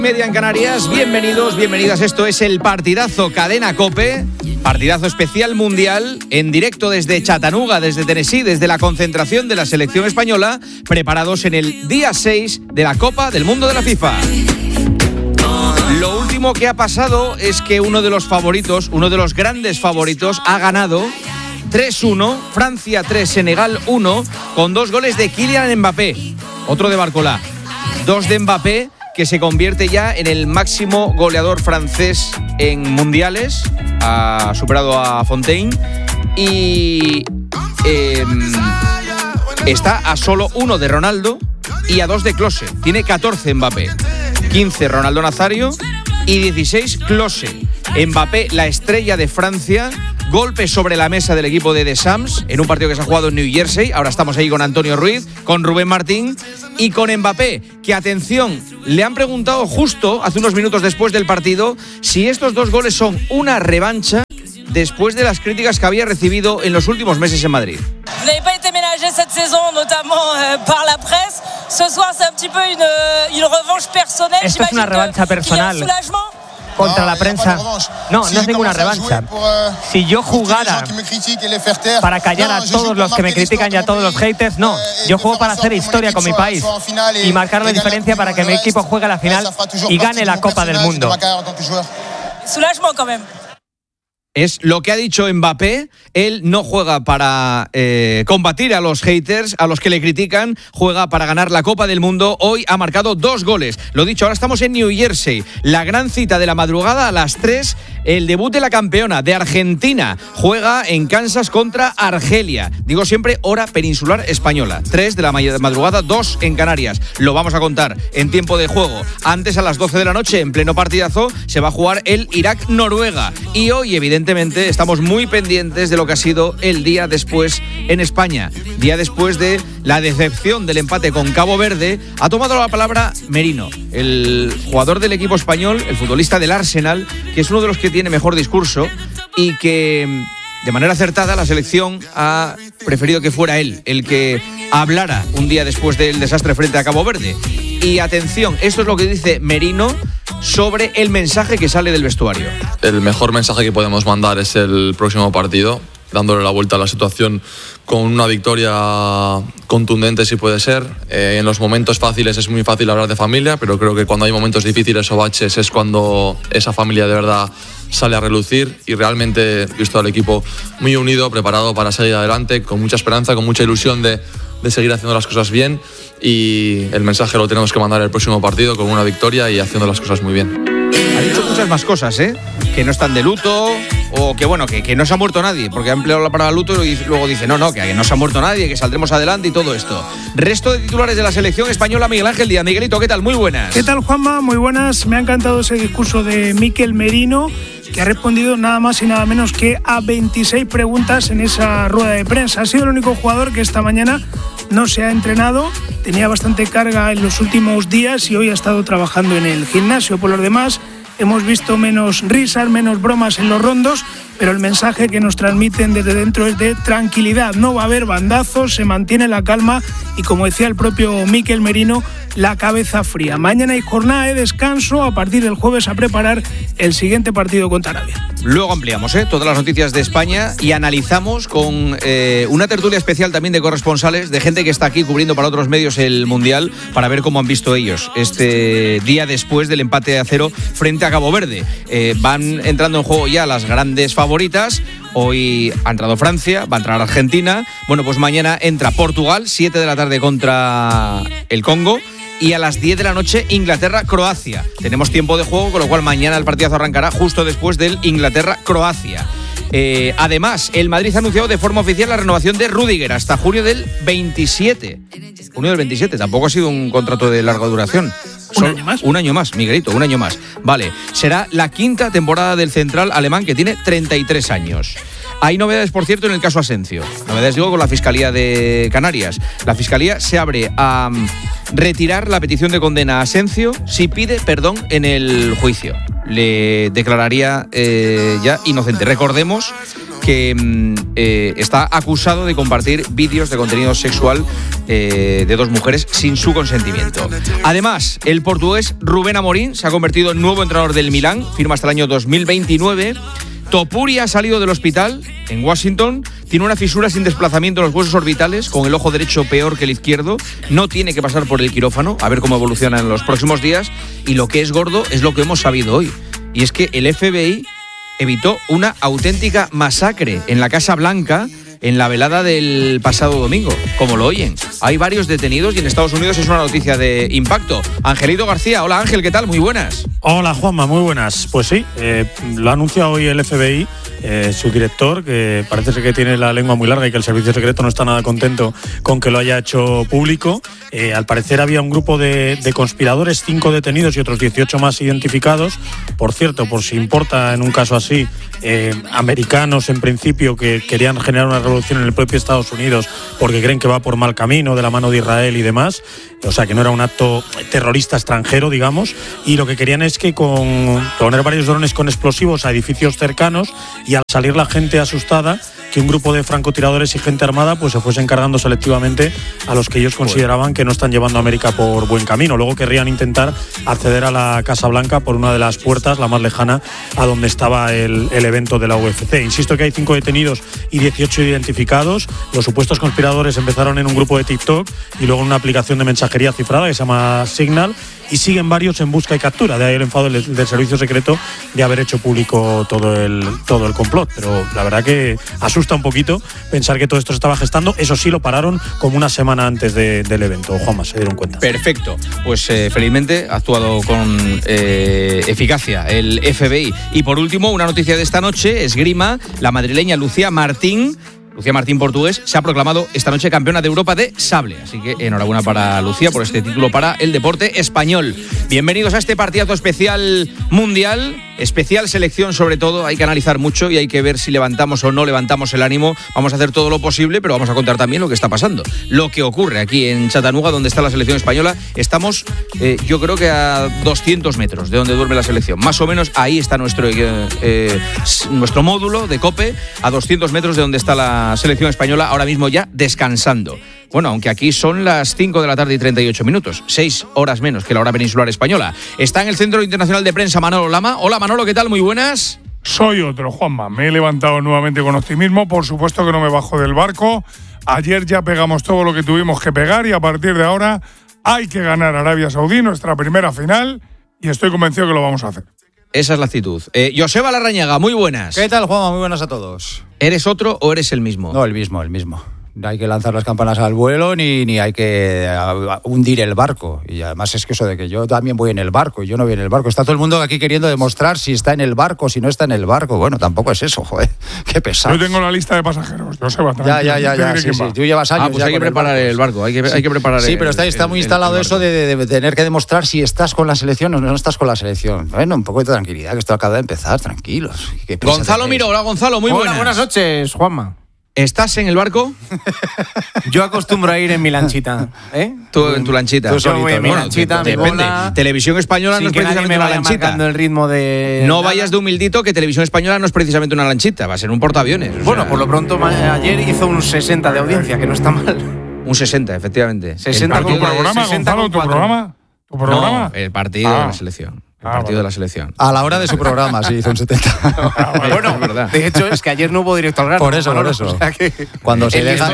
Media en Canarias, bienvenidos, bienvenidas. Esto es el partidazo Cadena COPE, partidazo especial mundial, en directo desde Chattanooga, desde Tennessee, desde la concentración de la selección española, preparados en el día 6 de la Copa del Mundo de la FIFA. Lo último que ha pasado es que uno de los favoritos, uno de los grandes favoritos, ha ganado 3-1, Francia 3, Senegal 1, con 2 goles de Kylian Mbappé, otro de Barcola, 2 de Mbappé, que se convierte ya en el máximo goleador francés en mundiales, ha superado a Fontaine y está a solo 1 de Ronaldo y a 2 de Klose. Tiene 14 Mbappé, 15 Ronaldo Nazario y 16 Klose. Mbappé, la estrella de Francia, golpe sobre la mesa del equipo de Deschamps en un partido que se ha jugado en New Jersey. Ahora estamos ahí con Antonio Ruiz, con Rubén Martín y con Mbappé, que atención, le han preguntado justo hace unos minutos después del partido si estos 2 goles son una revancha después de las críticas que había recibido en los últimos meses en Madrid. Vous n'avez pas été ménagé cette saison, notamment par la presse. Ce soir, c'est un petit peu une revanche personnelle. Esto es una revancha personal contra la prensa. No, no es ninguna revancha. Si yo jugara para callar a todos los que me critican y a todos los haters, no. Yo juego para hacer historia con mi país y marcar la diferencia para que mi equipo juegue a la final y gane la Copa del Mundo. Soulagement quand même. Es lo que ha dicho Mbappé. Él no juega para combatir a los haters, a los que le critican, juega para ganar la Copa del Mundo. Hoy ha marcado 2 goles. Lo dicho, ahora estamos en New Jersey. La gran cita de la madrugada a las 3, el debut de la campeona de Argentina. Juega en Kansas contra Argelia. Digo siempre hora peninsular española. 3 de la madrugada, 2 en Canarias. Lo vamos a contar en tiempo de juego. Antes, a las 12 de la noche, en pleno partidazo, se va a jugar el Irak-Noruega. Y hoy, evidentemente, estamos muy pendientes de lo que ha sido el día después en España. Día después de la decepción del empate con Cabo Verde, ha tomado la palabra Merino, el jugador del equipo español, el futbolista del Arsenal, que es uno de los que tiene mejor discurso y que, de manera acertada, la selección ha preferido que fuera él el que hablara un día después del desastre frente a Cabo Verde. Y atención, esto es lo que dice Merino sobre el mensaje que sale del vestuario. El mejor mensaje que podemos mandar es el próximo partido, dándole la vuelta a la situación con una victoria contundente si puede ser. En los momentos fáciles es muy fácil hablar de familia, pero creo que cuando hay momentos difíciles o baches es cuando esa familia de verdad sale a relucir, y realmente he visto al equipo muy unido, preparado para seguir adelante, con mucha esperanza, con mucha ilusión de seguir haciendo las cosas bien, y el mensaje lo tenemos que mandar el próximo partido con una victoria y haciendo las cosas muy bien. Ha dicho muchas más cosas, que no están de luto, o que bueno, que no se ha muerto nadie, porque ha empleado la palabra luto y luego dice no, que no se ha muerto nadie, que saldremos adelante y todo esto. Resto de titulares de la selección española, Miguel Ángel Díaz. Miguelito, ¿qué tal? Muy buenas. ¿Qué tal, Juanma? Muy buenas. Me ha encantado ese discurso de Mikel Merino, que ha respondido nada más y nada menos que a 26 preguntas en esa rueda de prensa. Ha sido el único jugador que esta mañana no se ha entrenado, tenía bastante carga en los últimos días y hoy ha estado trabajando en el gimnasio. Por los demás, hemos visto menos risas, menos bromas en los rondos, pero el mensaje que nos transmiten desde dentro es de tranquilidad. No va a haber bandazos, se mantiene la calma y, como decía el propio Mikel Merino, la cabeza fría. Mañana hay jornada de descanso, a partir del jueves a preparar el siguiente partido contra Arabia. Luego ampliamos todas las noticias de España y analizamos con una tertulia especial también de corresponsales, de gente que está aquí cubriendo para otros medios el Mundial, para ver cómo han visto ellos este día después del empate a 0 frente a Cabo Verde. Van entrando en juego ya las grandes favoritas. Hoy ha entrado Francia, va a entrar Argentina. Bueno, pues mañana entra Portugal, 7 de la tarde contra el Congo. Y a las 10 de la noche, Inglaterra-Croacia. Tenemos tiempo de juego, con lo cual mañana el partidazo arrancará justo después del Inglaterra-Croacia. Además, el Madrid ha anunciado de forma oficial la renovación de Rüdiger hasta junio del 27. Junio del 27, tampoco ha sido un contrato de larga duración. ¿Un año más? Un año más, Miguelito, un año más. Vale, será la 5ª temporada del central alemán, que tiene 33 años. Hay novedades, por cierto, en el caso Asensio. Novedades, digo, con la Fiscalía de Canarias. La Fiscalía se abre a retirar la petición de condena a Asensio si pide perdón en el juicio. Le declararía ya inocente. Recordemos que está acusado de compartir vídeos de contenido sexual de 2 mujeres sin su consentimiento. Además, el portugués Rubén Amorín se ha convertido en nuevo entrenador del Milán, firma hasta el año 2029. Topuria ha salido del hospital en Washington, tiene una fisura sin desplazamiento en los huesos orbitales, con el ojo derecho peor que el izquierdo, no tiene que pasar por el quirófano, a ver cómo evoluciona en los próximos días, y lo que es gordo es lo que hemos sabido hoy, y es que el FBI evitó una auténtica masacre en la Casa Blanca en la velada del pasado domingo, como lo oyen. Hay varios detenidos y en Estados Unidos es una noticia de impacto. Angelito García, hola Ángel, ¿qué tal? Muy buenas. Hola Juanma, muy buenas. Pues sí, lo ha anunciado hoy el FBI, su director, que parece ser que tiene la lengua muy larga y que el servicio secreto no está nada contento con que lo haya hecho público. Al parecer había un grupo de conspiradores, 5 detenidos y otros 18 más identificados. Por cierto, por si importa en un caso así, americanos en principio que querían generar una revolución en el propio Estados Unidos porque creen que va por mal camino de la mano de Israel y demás, o sea que no era un acto terrorista extranjero, digamos, y lo que querían es que poner varios drones con explosivos a edificios cercanos, y al salir la gente asustada, que un grupo de francotiradores y gente armada pues se fuesen cargando selectivamente a los que ellos consideraban que no están llevando a América por buen camino. Luego querrían intentar acceder a la Casa Blanca por una de las puertas, la más lejana a donde estaba el evento de la UFC. Insisto que hay 5 detenidos y 18 identificados. Los supuestos conspiradores empezaron en un grupo de TikTok y luego en una aplicación de mensajería cifrada que se llama Signal, y siguen varios en busca y captura. De ahí el enfado del servicio secreto de haber hecho público todo el complot. Pero la verdad que asusta un poquito pensar que todo esto se estaba gestando. Eso sí, lo pararon como una semana antes del evento. Juanma, se dieron cuenta. Perfecto. Pues felizmente ha actuado con eficacia el FBI. Y por último, una noticia de esta noche, esgrima, la madrileña Lucía Martín, portugués, se ha proclamado esta noche campeona de Europa de sable. Así que enhorabuena para Lucía por este título para el deporte español. Bienvenidos a este partidazo especial mundial, especial selección sobre todo. Hay que analizar mucho y hay que ver si levantamos o no levantamos el ánimo. Vamos a hacer todo lo posible, pero vamos a contar también lo que está pasando. Lo que ocurre aquí en Chattanooga, donde está la selección española. Estamos, yo creo que a 200 metros de donde duerme la selección. Más o menos ahí está nuestro módulo de COPE, a 200 metros de donde está la selección española, ahora mismo ya descansando. Bueno, aunque aquí son las 5 de la tarde y 38 minutos, 6 horas menos que la hora peninsular española. Está en el Centro Internacional de Prensa Manolo Lama. Hola Manolo, ¿qué tal? Muy buenas. Soy otro, Juanma. Me he levantado nuevamente con optimismo. Por supuesto que no me bajo del barco. Ayer ya pegamos todo lo que tuvimos que pegar y a partir de ahora hay que ganar a Arabia Saudí, nuestra primera final, y estoy convencido que lo vamos a hacer. Esa es la actitud. Joseba Larrañaga, muy buenas. ¿Qué tal, Juanma? Muy buenas a todos. ¿Eres otro o eres el mismo? No, el mismo. No hay que lanzar las campanas al vuelo ni hay que hundir el barco. Y además es que eso de que yo también voy en el barco y yo no voy en el barco. Está todo el mundo aquí queriendo demostrar si está en el barco, si no está en el barco. Bueno, tampoco es eso, joder. Qué pesado. Yo tengo la lista de pasajeros. Joseba, ya. Sí. Tú llevas años. Pues hay que preparar el barco. Hay que preparar. Sí, pero está muy instalado eso de tener que demostrar si estás con la selección o no estás con la selección. Bueno, un poco de tranquilidad, que esto acaba de empezar. Tranquilos. Gonzalo Miró. Hola, Gonzalo. Muy buenas. Hola, buenas noches, Juanma. ¿Estás en el barco? Yo acostumbro a ir en mi lanchita. Tú en tu lanchita. Tú solito. Voy en mi lanchita, mi bola. Televisión Española no es precisamente una lanchita. El ritmo de no vayas de humildito, que Televisión Española no es precisamente una lanchita, va a ser un portaaviones. Bueno, por lo pronto ayer hizo un 60 de audiencia, que no está mal. Un 60, efectivamente. 60 ¿Tu programa, Gonzalo? ¿Tu programa? No, el partido de la selección. De la selección. A la hora de su programa, sí, hizo un 70. Bueno, de hecho es que ayer no hubo directo al grano. Por eso. O sea que cuando se deja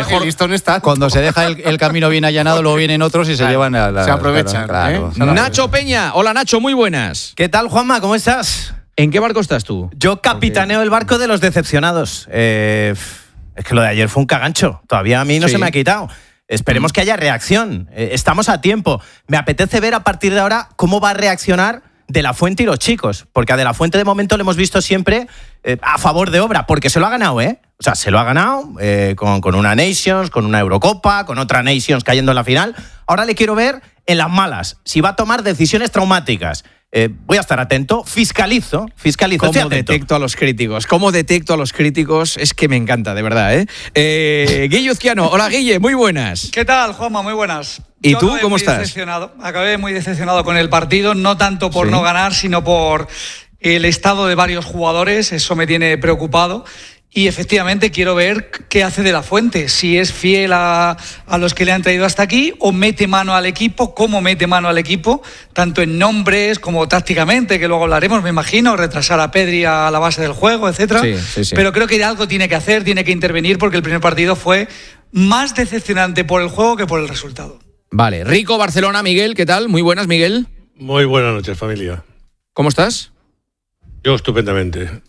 el camino bien allanado, luego vienen otros y se llevan a la... Se aprovechan. Claro. Nacho Peña. Hola, Nacho, muy buenas. ¿Qué tal, Juanma? ¿Cómo estás? ¿En qué barco estás tú? Yo capitaneo el barco de los decepcionados. Es que lo de ayer fue un cagancho. Todavía a mí no se me ha quitado. Esperemos que haya reacción. Estamos a tiempo. Me apetece ver a partir de ahora cómo va a reaccionar De La Fuente y los chicos, porque a De La Fuente de momento lo hemos visto siempre a favor de obra, porque se lo ha ganado, ¿eh? O sea, se lo ha ganado con una Nations, con una Eurocopa, con otra Nations cayendo en la final. Ahora le quiero ver en las malas, si va a tomar decisiones traumáticas. Voy a estar atento, fiscalizo. ¿Cómo detecto a los críticos? ¿Cómo detecto a los críticos? Es que me encanta, de verdad, ¿eh? Guille Uzquiano. Hola, Guille, muy buenas. ¿Qué tal, Juanma? Muy buenas. ¿Y tú cómo estás? Acabé muy decepcionado con el partido, no tanto por no ganar, sino por el estado de varios jugadores. Eso me tiene preocupado. Y efectivamente quiero ver qué hace De La Fuente, si es fiel a los que le han traído hasta aquí o mete mano al equipo, cómo mete mano al equipo, tanto en nombres como tácticamente, que luego hablaremos, me imagino, retrasar a Pedri a la base del juego, etcétera. Sí. Pero creo que algo tiene que hacer, tiene que intervenir, porque el primer partido fue más decepcionante por el juego que por el resultado. Vale, Rico, Barcelona, Miguel, ¿qué tal? Muy buenas, Miguel. Muy buenas noches, familia. ¿Cómo estás? Yo estupendamente.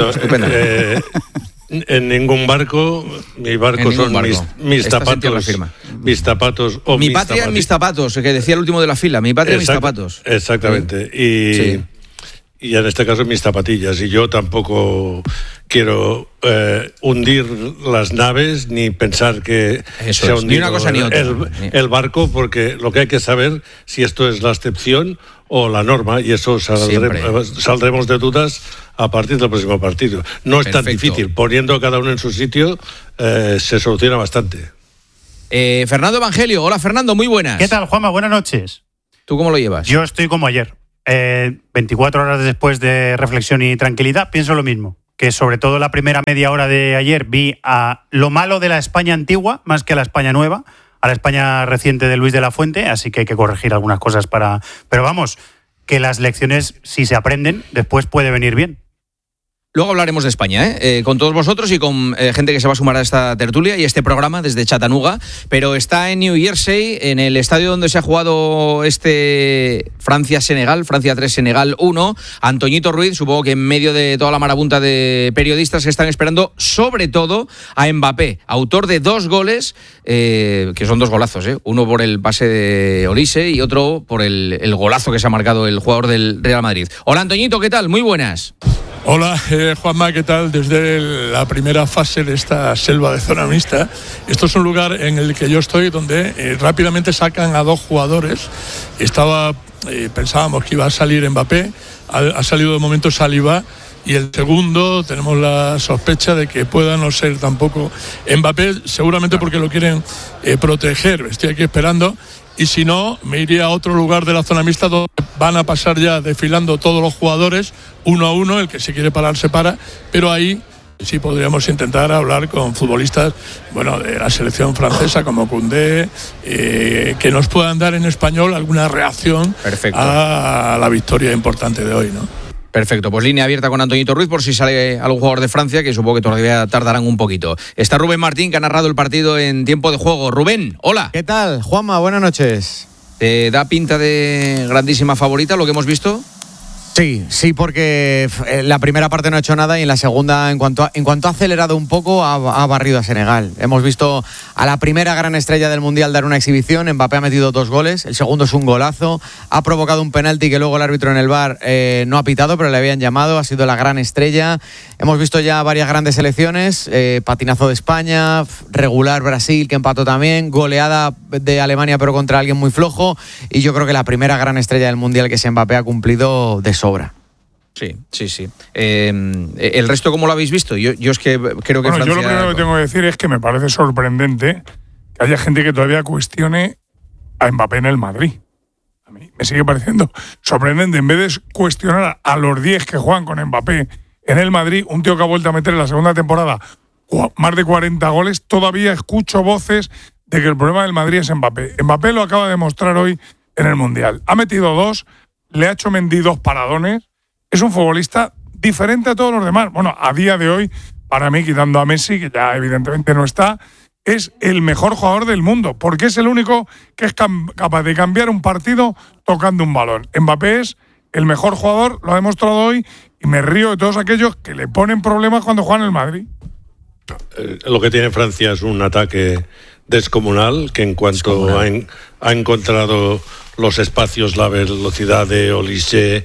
En ningún barco, mi barco son mis zapatos. Mis zapatos o mi patria en mis zapatos, que decía el último de la fila. Mi patria en mis zapatos. Exactamente. Y en este caso mis zapatillas. Y yo tampoco quiero hundir las naves ni pensar que se ha hundido ni una cosa ni otra. El barco, porque lo que hay que saber si esto es la excepción o la norma, y eso saldremos de dudas a partir del próximo partido. No es tan difícil, poniendo a cada uno en su sitio se soluciona bastante. Fernando Evangelio, hola Fernando, muy buenas. ¿Qué tal, Juanma? Buenas noches. ¿Tú cómo lo llevas? Yo estoy como ayer. 24 horas después de reflexión y tranquilidad, pienso lo mismo. Que sobre todo la primera media hora de ayer vi a lo malo de la España antigua, más que a la España nueva, a la España reciente de Luis de la Fuente, así que hay que corregir algunas cosas para... Pero vamos, que las lecciones, si se aprenden, después puede venir bien. Luego hablaremos de España, con todos vosotros y con gente que se va a sumar a esta tertulia y este programa desde Chattanooga, pero está en New Jersey, en el estadio donde se ha jugado Francia-Senegal, Francia 3, Senegal 1. Antoñito Ruiz, supongo que en medio de toda la marabunta de periodistas que están esperando, sobre todo a Mbappé, autor de 2 goles, que son 2 golazos, uno por el pase de Olise y otro por el golazo que se ha marcado el jugador del Real Madrid. Hola Antoñito, ¿qué tal? Muy buenas. Hola, Juanma, ¿qué tal? Desde la primera fase de esta selva de zona mixta. Esto es un lugar en el que yo estoy donde rápidamente sacan a 2 jugadores. Pensábamos que iba a salir Mbappé, ha salido de momento Saliba, y el segundo tenemos la sospecha de que pueda no ser tampoco Mbappé, seguramente porque lo quieren proteger. Estoy aquí esperando. Y si no, me iría a otro lugar de la zona mixta donde van a pasar ya desfilando todos los jugadores, uno a uno, el que se quiere parar se para, pero ahí sí podríamos intentar hablar con futbolistas, de la selección francesa como Koundé, que nos puedan dar en español alguna reacción a la victoria importante de hoy, ¿no? Perfecto, pues línea abierta con Antoñito Ruiz por si sale algún jugador de Francia, que supongo que todavía tardarán un poquito. Está Rubén Martín, que ha narrado el partido en tiempo de juego. Rubén, hola. ¿Qué tal, Juanma? Buenas noches. ¿Te da pinta de grandísima favorita lo que hemos visto? Sí, porque la primera parte no ha hecho nada y en la segunda, en cuanto ha acelerado un poco, ha barrido a Senegal. Hemos visto a la primera gran estrella del Mundial dar una exhibición. Mbappé ha metido 2 goles, el segundo es un golazo, ha provocado un penalti que luego el árbitro en el VAR no ha pitado, pero le habían llamado, ha sido la gran estrella. Hemos visto ya varias grandes selecciones, patinazo de España, regular Brasil, que empató también, goleada de Alemania pero contra alguien muy flojo, y yo creo que la primera gran estrella del Mundial, que es Mbappé, ha cumplido de sobra. Sí. ¿El resto cómo lo habéis visto? Yo es que creo que Francia... Yo lo primero que tengo que decir es que me parece sorprendente que haya gente que todavía cuestione a Mbappé en el Madrid. A mí me sigue pareciendo sorprendente. En vez de cuestionar a los 10 que juegan con Mbappé en el Madrid, un tío que ha vuelto a meter en la segunda temporada más de 40 goles, todavía escucho voces de que el problema del Madrid es Mbappé. Mbappé lo acaba de demostrar hoy en el Mundial. Ha metido 2, le ha hecho Mendy 2 paradones. Es un futbolista diferente a todos los demás. Bueno, a día de hoy, para mí, quitando a Messi, que ya evidentemente no está, es el mejor jugador del mundo, porque es el único que es capaz de cambiar un partido tocando un balón. Mbappé es el mejor jugador, lo ha demostrado hoy, y me río de todos aquellos que le ponen problemas cuando juegan en el Madrid. Lo que tiene Francia es un ataque descomunal, que en cuanto ha encontrado los espacios, la velocidad de Olise,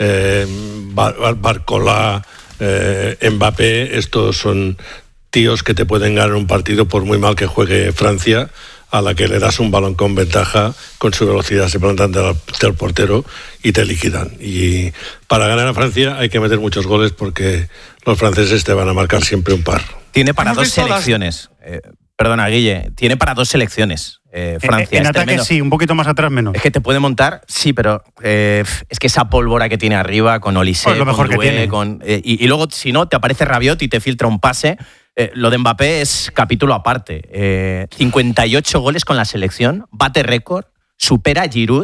Barcola, Mbappé, estos son tíos que te pueden ganar un partido por muy mal que juegue Francia, a la que le das un balón con ventaja, con su velocidad se plantan del portero y te liquidan. Y para ganar a Francia hay que meter muchos goles, porque los franceses te van a marcar siempre un par. Tiene para 2 selecciones. Perdona, Guille, tiene para 2 selecciones Francia. En ataque tremendo. Sí, un poquito más atrás menos. Es que te puede montar, sí, pero es que esa pólvora que tiene arriba con Olise, lo mejor con que Doué, tiene. Y luego, si no, te aparece Rabiot y te filtra un pase. Lo de Mbappé es capítulo aparte. 58 goles con la selección, bate récord, supera a Giroud.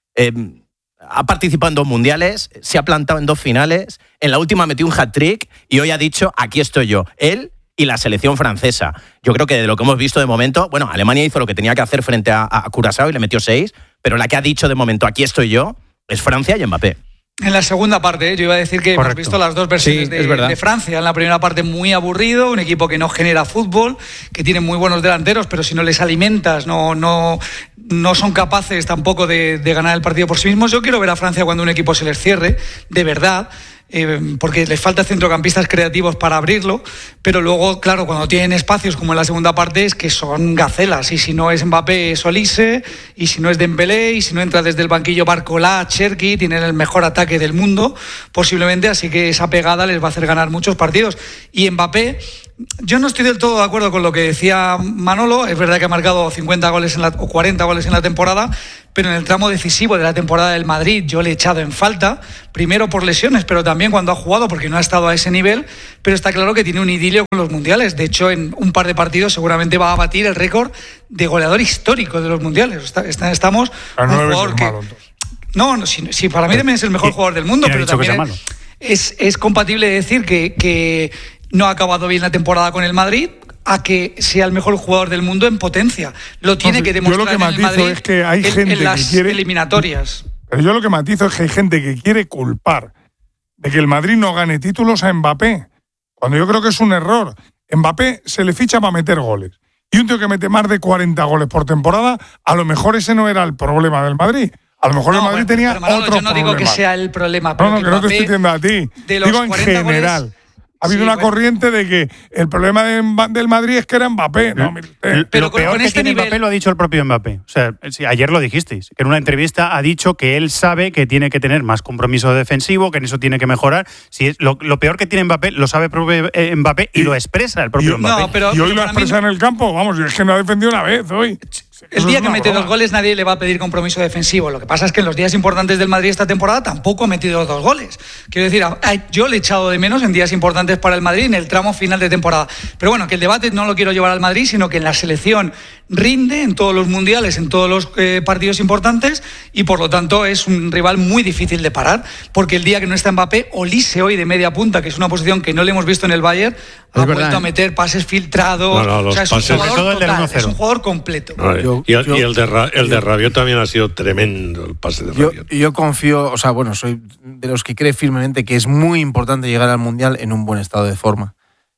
Ha participado en 2 mundiales, se ha plantado en 2 finales, en la última metió un hat-trick y hoy ha dicho, aquí estoy yo. Él y la selección francesa. Yo creo que de lo que hemos visto de momento, bueno, Alemania hizo lo que tenía que hacer frente a Curazao y le metió 6, pero la que ha dicho de momento, aquí estoy yo, es Francia y Mbappé. En la segunda parte, yo iba a decir que hemos visto las dos versiones de Francia. En la primera parte muy aburrido, un equipo que no genera fútbol, que tiene muy buenos delanteros, pero si no les alimentas no son capaces tampoco de ganar el partido por sí mismos. Yo quiero ver a Francia cuando un equipo se les cierre, de verdad, porque les falta centrocampistas creativos para abrirlo, pero luego, claro, cuando tienen espacios como en la segunda parte es que son gacelas, y si no es Mbappé es Olise, y si no es Dembélé, y si no entra desde el banquillo Barcola, Cherki, tienen el mejor ataque del mundo posiblemente, así que esa pegada les va a hacer ganar muchos partidos. Y Mbappé, yo no estoy del todo de acuerdo con lo que decía Manolo. Es verdad que ha marcado 50 goles o 40 goles en la temporada, pero en el tramo decisivo de la temporada del Madrid yo le he echado en falta, primero por lesiones, pero también cuando ha jugado porque no ha estado a ese nivel, pero está claro que tiene un idilio con los mundiales. De hecho, en un par de partidos seguramente va a batir el récord de goleador histórico de los mundiales. Estamos un jugador que... No, sí, para mí también es el mejor jugador del mundo, pero también es compatible decir que no ha acabado bien la temporada con el Madrid a que sea el mejor jugador del mundo en potencia. Lo tiene que demostrar en el Madrid es que hay gente en las que quiere, eliminatorias. Pero yo lo que matizo es que hay gente que quiere culpar de que el Madrid no gane títulos a Mbappé, cuando yo creo que es un error. Mbappé se le ficha para meter goles. Y un tío que mete más de 40 goles por temporada, a lo mejor ese no era el problema del Madrid. A lo mejor el Madrid tenía Manolo, otro problema. Yo no digo que sea el problema, pero no, que no te estoy diciendo a ti. Digo en general. Goles, ha habido una corriente de que el problema del Madrid es que era Mbappé. No, pero lo peor que tiene Mbappé lo ha dicho el propio Mbappé. O sea, ayer lo dijisteis, que en una entrevista ha dicho que él sabe que tiene que tener más compromiso defensivo, que en eso tiene que mejorar. Si es lo peor que tiene Mbappé lo sabe el propio Mbappé y lo expresa el propio Mbappé. Y hoy lo expresa en el campo. Vamos, es que no ha defendido una vez hoy. El día que mete 2 goles nadie le va a pedir compromiso defensivo. Lo que pasa es que en los días importantes del Madrid esta temporada tampoco ha metido 2 goles. Quiero decir, yo le he echado de menos en días importantes para el Madrid en el tramo final de temporada. Pero bueno, que el debate no lo quiero llevar al Madrid, sino que en la selección rinde en todos los mundiales, en todos los partidos importantes, y por lo tanto es un rival muy difícil de parar, porque el día que no está Mbappé, Olise hoy de media punta, que es una posición que no le hemos visto en el Bayern, ha vuelto a meter pases filtrados. O sea, es un jugador total, es un jugador completo. Y el de Rabiot también ha sido tremendo, el pase de Rabiot. Yo confío, o sea, bueno, soy de los que cree firmemente que es muy importante llegar al Mundial en un buen estado de forma.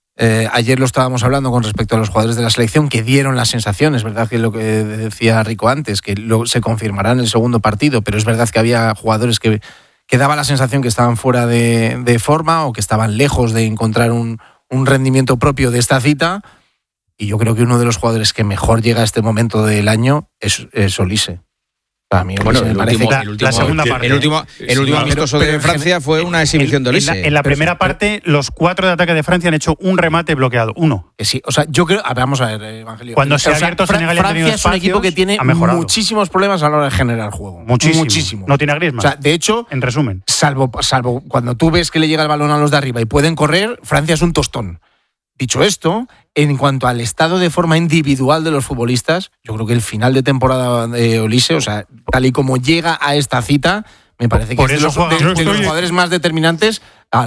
Ayer lo estábamos hablando con respecto a los jugadores de la selección que dieron las sensaciones, ¿verdad? Que lo que decía Rico antes, que se confirmará en el segundo partido, pero es verdad que había jugadores que daba la sensación que estaban fuera de forma o que estaban lejos de encontrar un rendimiento propio de esta cita. Y yo creo que uno de los jugadores que mejor llega a este momento del año es Olise. Para mí, bueno, me parece la segunda parte. El último amistoso de Francia fue una exhibición de Olise. En la primera parte, los 4 de ataque de Francia han hecho un remate bloqueado. Uno. Sí, o sea, yo creo. Vamos a ver, Evangelio. Cuando se ha abierto Senegal y ha tenido Francia es un equipo que tiene muchísimos problemas a la hora de generar juego. Muchísimo. No tiene a Griezmann. O sea, de hecho, en resumen, salvo cuando tú ves que le llega el balón a los de arriba y pueden correr, Francia es un tostón. Dicho esto, en cuanto al estado de forma individual de los futbolistas, yo creo que el final de temporada de Olise, o sea, tal y como llega a esta cita, me parece que es de los jugadores más determinantes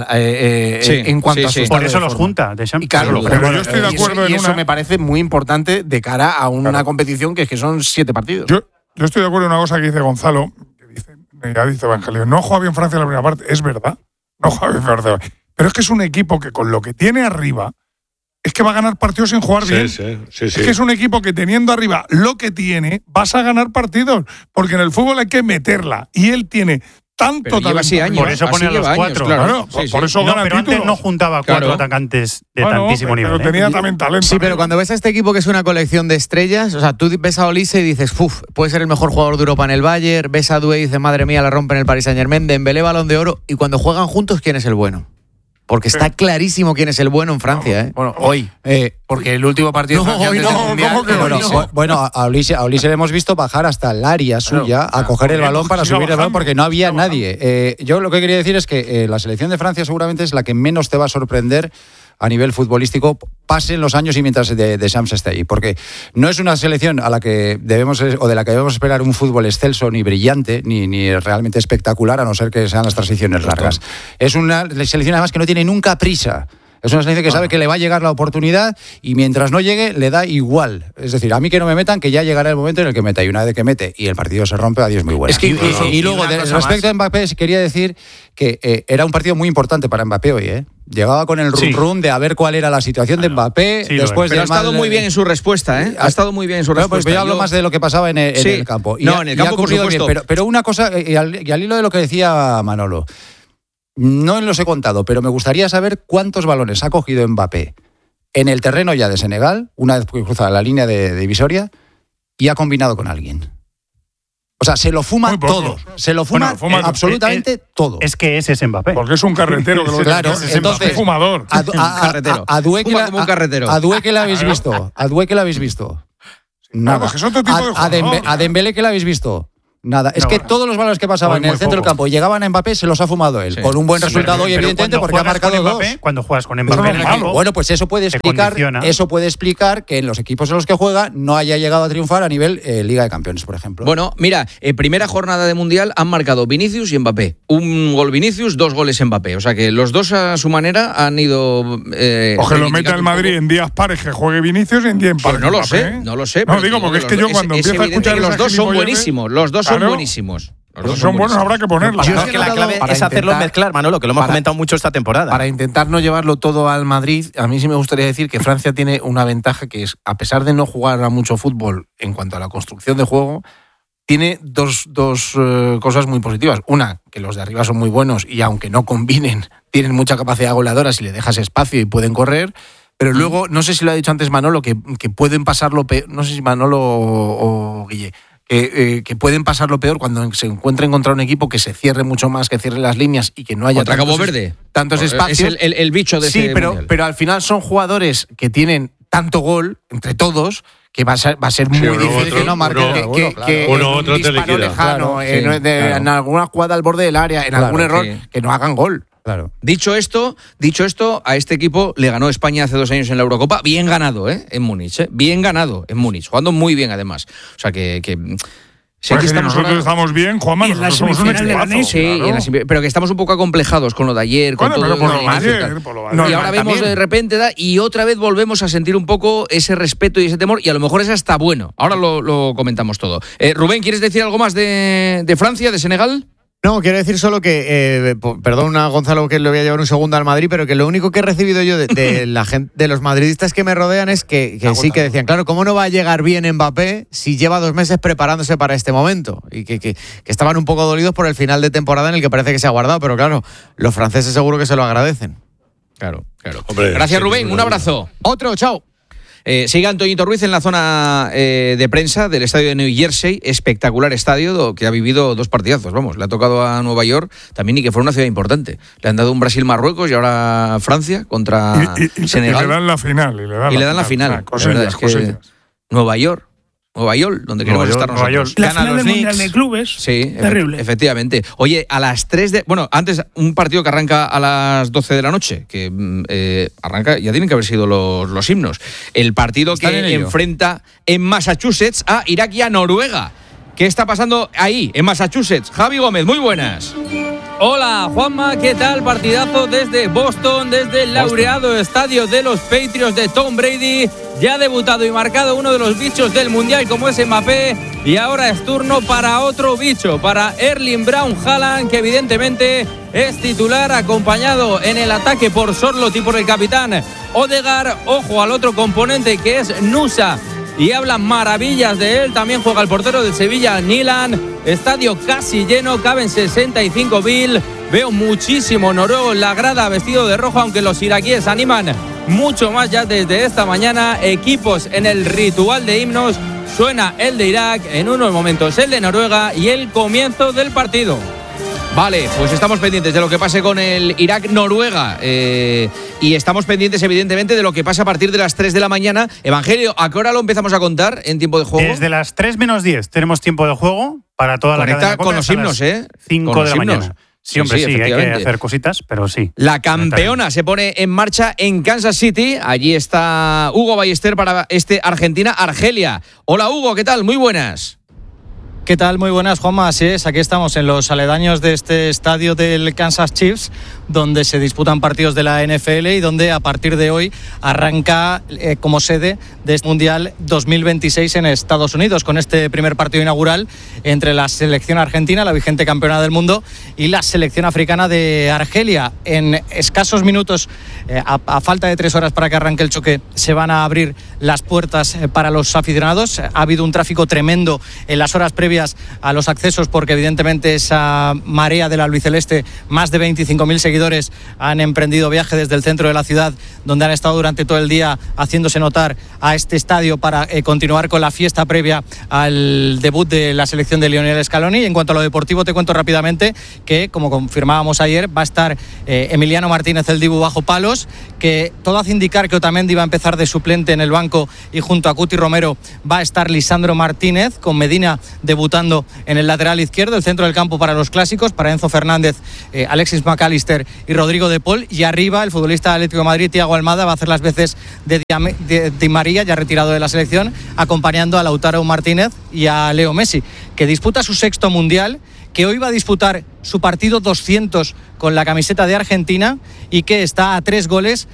en cuanto a su estado por eso de los forma. junta. Y claro, pero yo estoy de acuerdo y eso me parece muy importante de cara a una competición que son 7 partidos. Yo estoy de acuerdo en una cosa que dice Gonzalo, que dice Evangelio, no juega bien Francia en la primera parte, es verdad, no juega bien Francia, pero es que es un equipo que con lo que tiene arriba es que va a ganar partidos sin jugar bien. Sí. Es que es un equipo que teniendo arriba lo que tiene, vas a ganar partidos. Porque en el fútbol hay que meterla. Y él tiene tanto talento. Por eso pone a los 4. Claro, por eso gana pero títulos. antes no juntaba 4 atacantes de tantísimo nivel. Pero tenía también talento. Sí, pero cuando ves a este equipo que es una colección de estrellas, o sea, tú ves a Olise y dices, puede ser el mejor jugador de Europa en el Bayern, ves a Doué y dices, madre mía, la rompe en el Paris Saint-Germain, Dembélé, Balón de Oro, y cuando juegan juntos, ¿quién es el bueno? Porque está clarísimo quién es el bueno en Francia, ¿eh? Bueno, hoy. Porque el último partido de Francia antes del Mundial... Bueno, a Olise le hemos visto bajar hasta el área suya a coger el balón para subir el balón porque no había nadie. Yo lo que quería decir es que la selección de Francia seguramente es la que menos te va a sorprender a nivel futbolístico, pasen los años y mientras de Shams esté ahí, porque no es una selección a la que debemos o de la que debemos esperar un fútbol excelso ni brillante ni realmente espectacular, a no ser que sean las transiciones largas. Es una selección además que no tiene nunca prisa. Es una selección que sabe que le va a llegar la oportunidad y mientras no llegue le da igual. Es decir, a mí que no me metan, que ya llegará el momento en el que meta, y una vez que mete y el partido se rompe, adiós, muy buena. Y luego, respecto a Mbappé, quería decir que era un partido muy importante para Mbappé hoy, Llegaba con el rum de a ver cuál era la situación de Mbappé. Después pero ha estado muy bien en su respuesta, ¿eh? Ha estado muy bien en su respuesta. Pues yo hablo más de lo que pasaba en el campo. En el campo, por supuesto. Bien, pero una cosa, y al hilo de lo que decía Manolo, no los he contado, pero me gustaría saber cuántos balones ha cogido Mbappé en el terreno ya de Senegal, una vez que cruza la línea de divisoria, y ha combinado con alguien. O sea, se lo fuma todo. Se lo fuma, absolutamente todo. Es que ese es Mbappé. Porque es un carretero. Que claro, entonces, fumador. A Doué que la habéis visto. A Doué que la habéis visto. Nada. Es otro tipo de jugador. A Dembélé que la habéis visto. Nada, es que todos los balones que pasaban en el centro del campo y llegaban a Mbappé se los ha fumado él, con un buen resultado hoy, evidentemente, porque ha marcado Mbappé, 2. Cuando juegas con Mbappé en el equipo, bueno, pues eso puede explicar que en los equipos en los que juega no haya llegado a triunfar a nivel Liga de Campeones, por ejemplo. Bueno, mira, primera jornada de Mundial han marcado Vinicius y Mbappé. Un gol Vinicius, 2 goles Mbappé. O sea que los dos a su manera han ido... o que lo meta el Madrid en días pares que juegue Vinicius y en días pares. No lo sé, no lo sé. No, digo, porque es que yo cuando empiezo a escuchar que los dos son buenísimos, los dos son buenísimos. Pues son buenos, habrá que ponerlos. Yo creo que la clave es hacerlo mezclar, Manolo, que lo hemos comentado mucho esta temporada. Para intentar no llevarlo todo al Madrid, a mí sí me gustaría decir que Francia tiene una ventaja que es, a pesar de no jugar a mucho fútbol en cuanto a la construcción de juego, tiene dos cosas muy positivas. Una, que los de arriba son muy buenos y aunque no combinen, tienen mucha capacidad goleadora si le dejas espacio y pueden correr. Pero luego, no sé si lo ha dicho antes Manolo, que pueden pasarlo peor, no sé si Manolo o Guille, que pueden pasarlo peor cuando se encuentren contra un equipo que se cierre mucho más, que cierre las líneas y que no haya tantos espacios. Es el bicho de ese mundial. pero al final son jugadores que tienen tanto gol entre todos que va a ser muy difícil que no marquen, que otro un disparo lejano, en alguna jugada al borde del área, en algún error, que no hagan gol. Claro. Dicho esto, a este equipo le ganó España hace 2 años en la Eurocopa, bien ganado, en Múnich, bien ganado en Múnich, jugando muy bien además. O sea que sé que nosotros estamos bien, Juanma, nosotros somos un equipazo. Sí, claro. Pero que estamos un poco acomplejados con lo de ayer, con todo y ahora vemos de repente y otra vez volvemos a sentir un poco ese respeto y ese temor, y a lo mejor es hasta bueno. Ahora lo comentamos todo. Rubén, ¿quieres decir algo más de Francia, de Senegal? No, quiero decir solo que, perdona Gonzalo que le voy a llevar un segundo al Madrid, pero que lo único que he recibido yo de la gente, de los madridistas que me rodean es que sí que decían, claro, ¿cómo no va a llegar bien Mbappé si lleva 2 meses preparándose para este momento? Y que estaban un poco dolidos por el final de temporada en el que parece que se ha guardado, pero claro, los franceses seguro que se lo agradecen. Claro. Hombre, gracias Rubén, un abrazo. Otro, chao. Sigue Antoñito Ruiz en la zona de prensa del estadio de New Jersey, espectacular estadio que ha vivido 2 partidazos, vamos, le ha tocado a Nueva York también y que fue una ciudad importante. Le han dado un Brasil-Marruecos y ahora Francia contra Senegal. Y le dan la final. Y le dan la final. Nueva York, donde queremos estar nosotros. La final del Mundial de Clubes. Sí, terrible. Efectivamente. Oye, a las 3 de... Bueno, antes un partido que arranca a las 12 de la noche, que arranca, ya tienen que haber sido los himnos. El partido que enfrenta en Massachusetts a Irak y a Noruega. ¿Qué está pasando ahí, en Massachusetts? Javi Gómez, muy buenas. Hola, Juanma, ¿qué tal? Partidazo desde Boston, desde el laureado estadio de los Patriots de Tom Brady. Ya ha debutado y marcado uno de los bichos del Mundial como es Mbappé. Y ahora es turno para otro bicho, para Erling Braut Haaland, que evidentemente es titular, acompañado en el ataque por Sorloth y por el capitán Odegaard. Ojo al otro componente que es Nusa. Y hablan maravillas de él. También juega el portero del Sevilla, Nilan. Estadio casi lleno, caben 65.000. Veo muchísimo noruego en la grada vestido de rojo, aunque los iraquíes animan mucho más ya desde esta mañana. Equipos en el ritual de himnos. Suena el de Irak, en unos momentos el de Noruega y el comienzo del partido. Vale, pues estamos pendientes de lo que pase con el Irak-Noruega y estamos pendientes evidentemente de lo que pasa a partir de las 3 de la mañana. Evangelio, ¿a qué hora lo empezamos a contar en tiempo de juego? Desde las 3 menos 10 tenemos tiempo de juego para toda la cadena. Con los himnos, 5 de la mañana. Sí, hombre, sí, hay que hacer cositas, pero sí. La campeona se pone en marcha en Kansas City. Allí está Hugo Ballester para Argentina-Argelia. Hola Hugo, ¿qué tal? Muy buenas. ¿Qué tal? Muy buenas, Juanma. Así es, aquí estamos en los aledaños de este estadio del Kansas Chiefs, donde se disputan partidos de la NFL y donde a partir de hoy arranca como sede de este Mundial 2026 en Estados Unidos, con este primer partido inaugural entre la selección argentina, la vigente campeona del mundo, y la selección africana de Argelia. En escasos minutos, a falta de 3 horas para que arranque el choque, se van a abrir las puertas para los aficionados. Ha habido un tráfico tremendo en las horas previas a los accesos, porque evidentemente esa marea del albiceleste, más de 25.000 seguidores, han emprendido viaje desde el centro de la ciudad, donde han estado durante todo el día haciéndose notar, a este estadio para continuar con la fiesta previa al debut de la selección de Lionel Scaloni. Y en cuanto a lo deportivo, te cuento rápidamente que, como confirmábamos ayer, va a estar Emiliano Martínez, el Dibu, bajo palos, que todo hace indicar que Otamendi va a empezar de suplente en el banco, y junto a Cuti Romero va a estar Lisandro Martínez, con Medina debutando en el lateral izquierdo. El centro del campo para los clásicos, para Enzo Fernández, Alexis McAllister y Rodrigo de Paul. Y arriba el futbolista Atlético de Madrid, Thiago Almada, va a hacer las veces de Di María, ya retirado de la selección, acompañando a Lautaro Martínez y a Leo Messi, que disputa su 6º Mundial, que hoy va a disputar su partido 200 con la camiseta de Argentina, y que está a 3 goles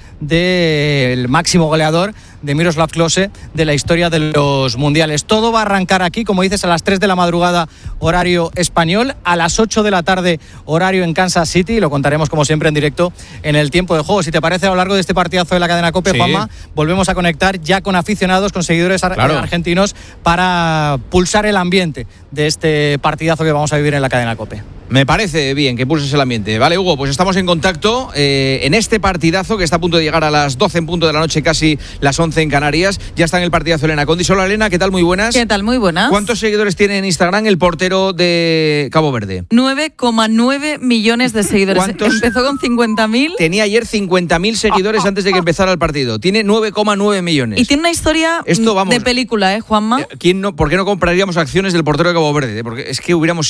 del máximo goleador, de Miroslav Klose, de la historia de los mundiales. Todo va a arrancar aquí, como dices, a las 3 de la madrugada, horario español, a las 8 de la tarde, horario en Kansas City, y lo contaremos como siempre en directo en el tiempo de juego. Si te parece, a lo largo de este partidazo de la cadena COPE, sí, Juanma, volvemos a conectar ya con aficionados, con seguidores argentinos, para pulsar el ambiente de este partidazo que vamos a vivir en la cadena COPE. Me parece bien que pulses el ambiente. Vale, Hugo, pues estamos en contacto en este partidazo que está a punto de llegar a las 12 en punto de la noche, casi las 11 en Canarias. Ya está en el partidazo Elena Condi. Hola, Elena, ¿qué tal? Muy buenas. ¿Qué tal? Muy buenas. ¿Cuántos seguidores tiene en Instagram el portero de Cabo Verde? 9,9 millones de seguidores. ¿Cuántos? Empezó con 50.000. Tenía ayer 50.000 seguidores antes de que empezara el partido. Tiene 9,9 millones. Y tiene una historia de película, ¿Juanma? ¿Por qué no compraríamos acciones del portero de Cabo Verde? Porque es que hubiéramos...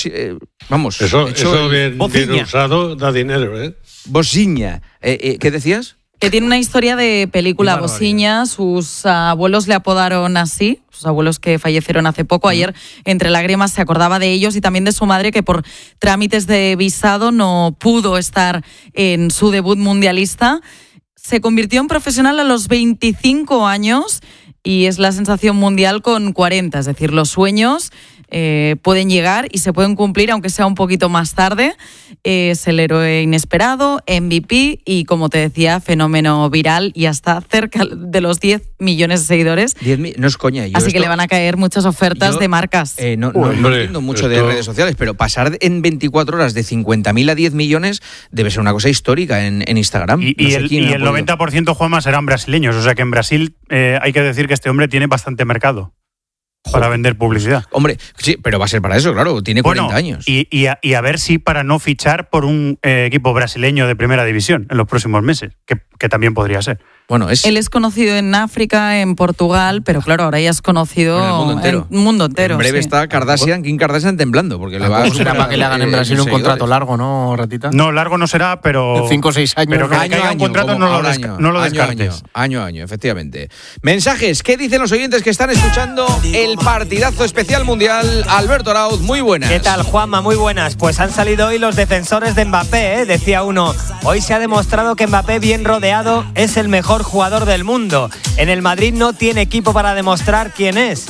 Eso bien usado da dinero, ¿eh? Bociña. ¿Qué decías? Que tiene una historia de película, Bociña. Sus abuelos le apodaron así, sus abuelos que fallecieron hace poco. Ayer, entre lágrimas, se acordaba de ellos y también de su madre, que por trámites de visado no pudo estar en su debut mundialista. Se convirtió en profesional a los 25 años y es la sensación mundial con 40. Es decir, los sueños pueden llegar y se pueden cumplir, aunque sea un poquito más tarde. Es el héroe inesperado, MVP y, como te decía, fenómeno viral, y hasta cerca de los 10 millones de seguidores. No es coña. Así que le van a caer muchas ofertas de marcas. No entiendo mucho de redes sociales, pero pasar en 24 horas de 50.000 a 10 millones debe ser una cosa histórica en Instagram. Y el 90%, Juanma, serán brasileños. O sea que en Brasil hay que decir que este hombre tiene bastante mercado para vender publicidad. Hombre, sí, pero va a ser para eso, claro, tiene 40 años. Y a ver si para no fichar por un equipo brasileño de primera división en los próximos meses, que también podría ser. Bueno, Él es conocido en África, en Portugal, pero claro, ahora ya es conocido en el mundo entero. En breve está Kim Kardashian temblando, porque le va a... será para que le hagan en Brasil un contrato largo, ¿no, Ratita? No, largo no será, pero... 5 o 6 años. Pero que haya un contrato no lo descartes. Año a año, efectivamente. Mensajes, ¿qué dicen los oyentes que están escuchando el partidazo especial mundial? Alberto Arauz, muy buenas. ¿Qué tal, Juanma? Muy buenas. Pues han salido hoy los defensores de Mbappé, ¿eh? Decía uno, hoy se ha demostrado que Mbappé, bien rodeado, es el mejor jugador del mundo. En el Madrid no tiene equipo para demostrar quién es.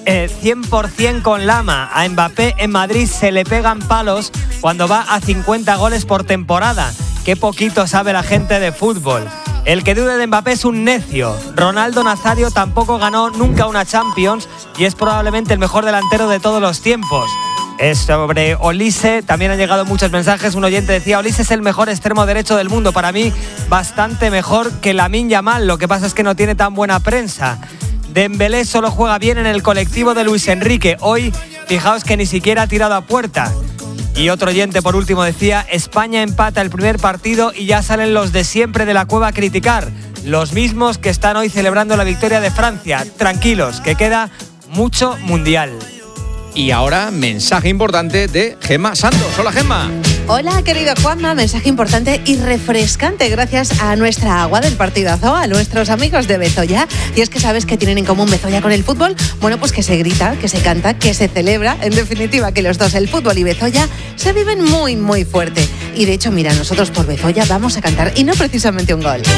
100% con Lama. A Mbappé en Madrid se le pegan palos cuando va a 50 goles por temporada. Qué poquito sabe la gente de fútbol. El que dude de Mbappé es un necio. Ronaldo Nazario tampoco ganó nunca una Champions y es probablemente el mejor delantero de todos los tiempos. Sobre Olise también han llegado muchos mensajes. Un oyente decía, Olise es el mejor extremo derecho del mundo. Para mí, bastante mejor que Lamine Yamal. Lo que pasa es que no tiene tan buena prensa. Dembélé solo juega bien en el colectivo de Luis Enrique. Hoy, fijaos que ni siquiera ha tirado a puerta. Y otro oyente por último decía, España empata el primer partido y ya salen los de siempre de la cueva a criticar. Los mismos que están hoy celebrando la victoria de Francia. Tranquilos, que queda mucho mundial. Y ahora, mensaje importante de Gemma Santos. Hola, Gemma. Hola, querido Juanma, mensaje importante y refrescante gracias a nuestra agua del partidazo, a nuestros amigos de Bezoya. Y es que sabes que tienen en común Bezoya con el fútbol. Bueno, pues que se grita, que se canta, que se celebra. En definitiva, que los dos, el fútbol y Bezoya, se viven muy, muy fuerte. Y de hecho, mira, nosotros por Bezoya vamos a cantar, y no precisamente un gol.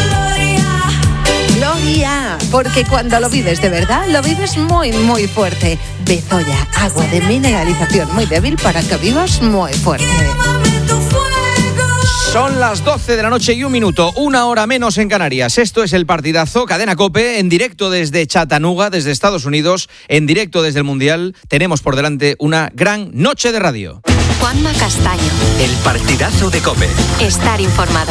Gloria, porque cuando lo vives de verdad, lo vives muy, muy fuerte. Bezoya, agua de mineralización muy débil para que vivas muy fuerte. Son las 12 de la noche y 1 minuto, 1 hora menos en Canarias. Esto es el partidazo, Cadena COPE, en directo desde Chattanooga, desde Estados Unidos, en directo desde el Mundial. Tenemos por delante una gran noche de radio. Juanma Castaño. El partidazo de COPE. Estar informado.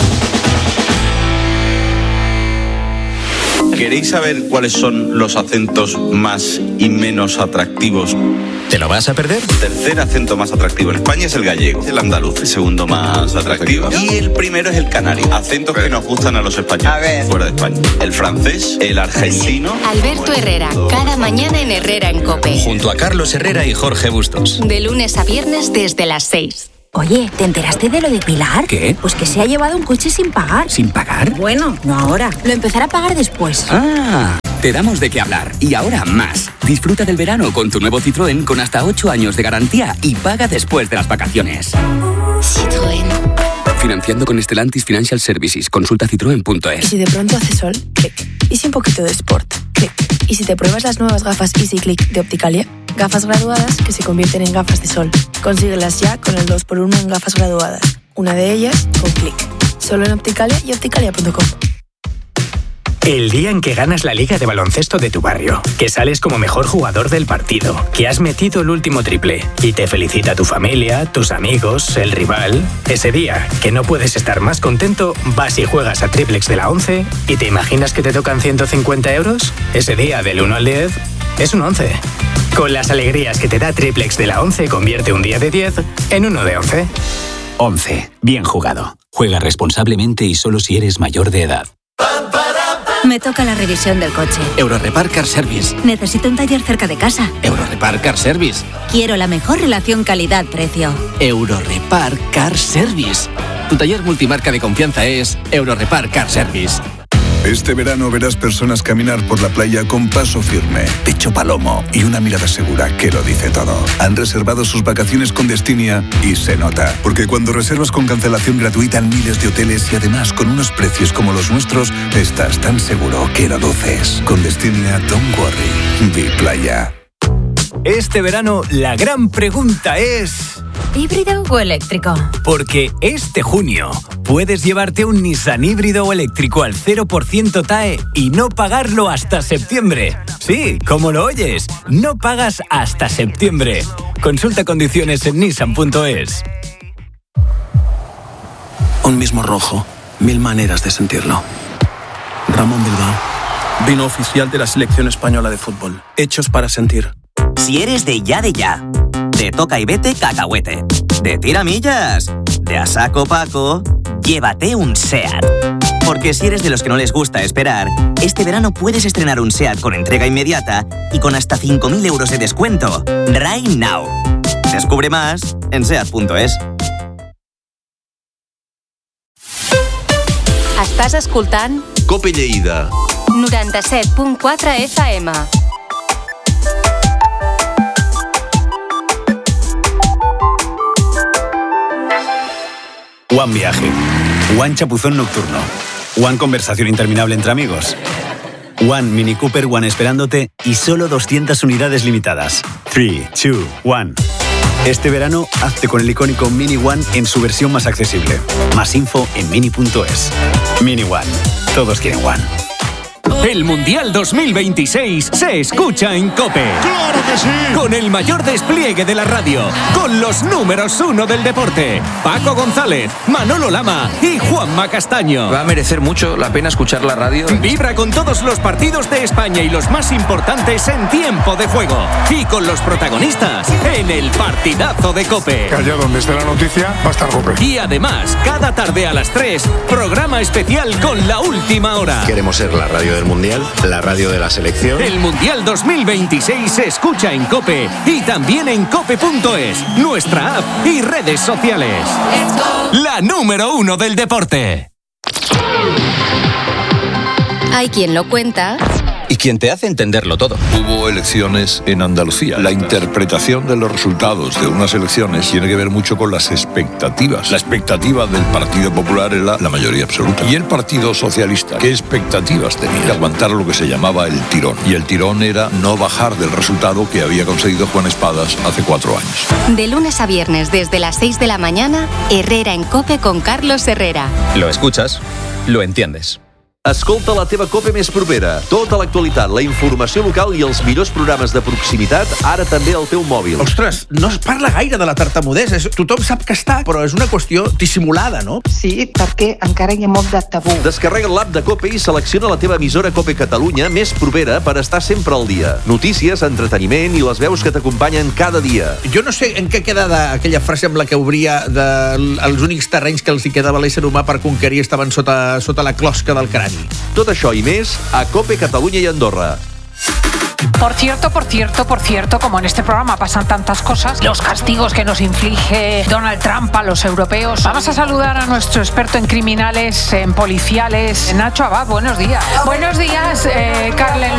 ¿Queréis saber cuáles son los acentos más y menos atractivos? ¿Te lo vas a perder? El tercer acento más atractivo en España es el gallego, el andaluz, el segundo más atractivo. Y el primero es el canario. Acentos que nos gustan a los españoles fuera de España. El francés, el argentino. Alberto Herrera, cada mañana en Herrera en COPE. Junto a Carlos Herrera y Jorge Bustos. De lunes a viernes desde las 6. Oye, ¿te enteraste de lo de Pilar? ¿Qué? Pues que se ha llevado un coche sin pagar. ¿Sin pagar? Bueno, no ahora. Lo empezará a pagar después. ¡Ah! Te damos de qué hablar. Y ahora más. Disfruta del verano con tu nuevo Citroën con hasta 8 años de garantía y paga después de las vacaciones. Citroën. Financiando con Stellantis Financial Services. Consulta citroen.es. ¿Y si de pronto hace sol? Clic. ¿Y si un poquito de sport? Clic. ¿Y si te pruebas las nuevas gafas Easy Click de Opticalia? Gafas graduadas que se convierten en gafas de sol. Consíguelas ya con el 2x1 en gafas graduadas. Una de ellas con Click. Solo en Opticalia y opticalia.com. El día en que ganas la liga de baloncesto de tu barrio, que sales como mejor jugador del partido, que has metido el último triple y te felicita tu familia, tus amigos, el rival. Ese día, que no puedes estar más contento, vas y juegas a Triplex de la 11 y te imaginas que te tocan 150 euros. Ese día, del 1 al 10, es un 11. Con las alegrías que te da Triplex de la 11, convierte un día de 10 en uno de 11. 11. Bien jugado. Juega responsablemente y solo si eres mayor de edad. Me toca la revisión del coche. Eurorepar Car Service. Necesito un taller cerca de casa. Eurorepar Car Service. Quiero la mejor relación calidad-precio. Eurorepar Car Service. Tu taller multimarca de confianza es Eurorepar Car Service. Este verano verás personas caminar por la playa con paso firme, pecho palomo y una mirada segura que lo dice todo. Han reservado sus vacaciones con Destinia y se nota. Porque cuando reservas con cancelación gratuita en miles de hoteles y además con unos precios como los nuestros, estás tan seguro que lo luces. Con Destinia, don't worry. Di playa. Este verano, la gran pregunta es... ¿híbrido o eléctrico? Porque este junio puedes llevarte un Nissan híbrido o eléctrico al 0% TAE y no pagarlo hasta septiembre. Sí, como lo oyes, no pagas hasta septiembre. Consulta condiciones en nissan.es. Un mismo rojo, 1000 maneras de sentirlo. Ramón Bilbao, vino oficial de la selección española de fútbol. Hechos para sentir. Si eres de ya, de toca y vete cacahuete, de tiramillas, de a saco Paco, llévate un SEAT. Porque si eres de los que no les gusta esperar, este verano puedes estrenar un SEAT con entrega inmediata y con hasta 5.000 euros de descuento. Right now. Descubre más en SEAT.es. Estàs escoltant COPE Lleida 97.4 FM. One Viaje, One Chapuzón Nocturno, One Conversación Interminable entre amigos, One Mini Cooper One esperándote y solo 200 unidades limitadas. 3, 2, 1. Este verano, hazte con el icónico Mini One en su versión más accesible. Más info en mini.es. Mini One. Todos quieren One. El Mundial 2026 se escucha en COPE. ¡Claro que sí! Con el mayor despliegue de la radio, con los números 1 del deporte, Paco González, Manolo Lama y Juanma Castaño. Va a merecer mucho la pena escuchar la radio. Vibra con todos los partidos de España y los más importantes en tiempo de juego. Y con los protagonistas en el partidazo de COPE. Que allá donde esté la noticia va a estar COPE. Y además, cada tarde a las 3, programa especial con la última hora. Queremos ser la radio del Mundial, la radio de la selección. El Mundial 2026 se escucha en COPE y también en cope.es, nuestra app y redes sociales. La número 1 del deporte. Hay quien lo cuenta Y quien te hace entenderlo todo. Hubo elecciones en Andalucía. La interpretación de los resultados de unas elecciones tiene que ver mucho con las expectativas. La expectativa del Partido Popular era la mayoría absoluta. Y el Partido Socialista, ¿qué expectativas tenía? De aguantar lo que se llamaba el tirón. Y el tirón era no bajar del resultado que había conseguido Juan Espadas hace 4 años. de lunes a viernes desde las 6 de la mañana, Herrera en COPE con Carlos Herrera. Lo escuchas, lo entiendes. Escolta la teva COPE més propera. Tota l'actualitat, la informació local i els millors programes de proximitat, ara també al teu mòbil. Ostres, no es parla gaire de la tartamudesa. Tothom sap que està, però és una qüestió dissimulada, no? Sí, perquè encara hi ha molt de tabú. Descarrega l'app de COPE i selecciona la teva emissora COPE Catalunya més propera per estar sempre al dia. Notícies, entreteniment i les veus que t'acompanyen cada dia. Jo no sé en què queda aquella frase amb la que obria els únics terrenys que els hi quedava a l'ésser humà per conquerir estaven sota la closca del crani. Tot això i més a COPE Catalunya i Andorra. Por cierto, como en este programa pasan tantas cosas, los castigos que nos inflige Donald Trump a los europeos. Vamos a saludar a nuestro experto en criminales, en policiales, Nacho Abad. Buenos días. Buenos días, Carlen.